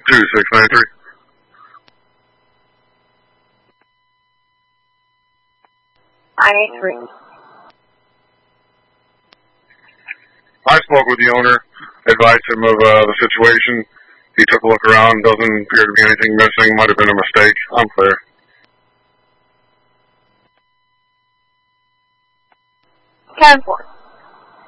2693. I-83. I spoke with the owner, advised him of the situation. He took a look around, doesn't appear to be anything missing, might have been a mistake. I'm clear. Ten 4.